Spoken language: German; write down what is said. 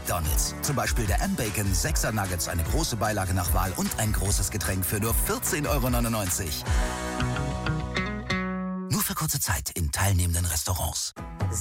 McDonald's. Zum Beispiel der M-Bacon 6er Nuggets, eine große Beilage nach Wahl und ein großes Getränk für nur 14,99 €. Nur für kurze Zeit in teilnehmenden Restaurants.